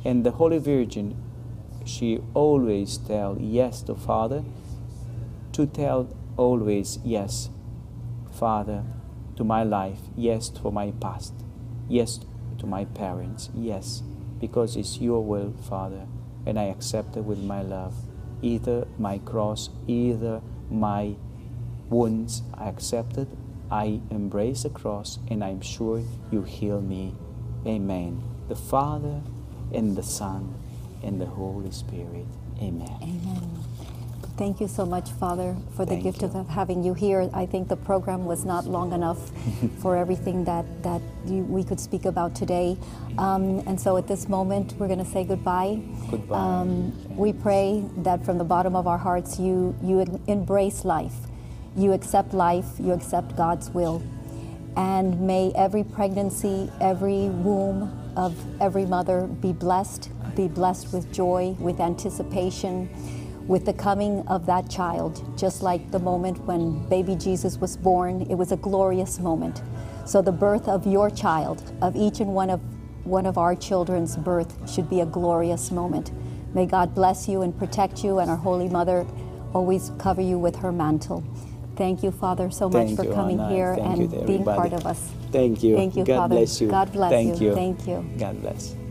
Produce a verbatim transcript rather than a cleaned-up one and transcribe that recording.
And the Holy Virgin, she always tell yes to Father, to tell always yes, Father, to my life, yes for my past, yes to my parents, yes, because it's your will, Father, and I accept it with my love. Either my cross, either my wounds, I accept it, I embrace the cross, and I'm sure you heal me. Amen. The Father, and the Son, and the Holy Spirit. Amen. Amen. Thank you so much, Father, for the Thank gift you. of having you here. I think the program was not long enough for everything that, that you, we could speak about today. Um, and so at this moment, we're going to say goodbye. Goodbye. Um, we pray that from the bottom of our hearts, you, you embrace life. You accept life. You accept God's will. And may every pregnancy, every womb of every mother be blessed, be blessed with joy, with anticipation, with the coming of that child. Just like the moment when baby Jesus was born, it was a glorious moment. So the birth of your child, of each and one of one of our children's birth, should be a glorious moment. May God bless you and protect you, and our Holy Mother always cover you with her mantle. Thank you, Father, so much Thank for you, coming Anna. here Thank and you to being everybody. part of us. Thank you. Thank you, God Father. bless you. God bless Thank you. you. Thank you. God bless.